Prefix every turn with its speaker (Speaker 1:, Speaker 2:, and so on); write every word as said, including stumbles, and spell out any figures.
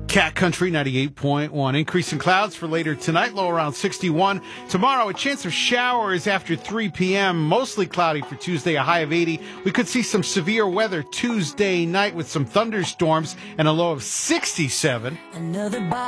Speaker 1: Cat Country ninety-eight point one. Increase in clouds for later tonight, low around sixty-one. Tomorrow, a chance of showers after three p.m. Mostly cloudy for Tuesday, a high of eighty. We could see some severe weather Tuesday night with some thunderstorms and a low of sixty-seven.
Speaker 2: Another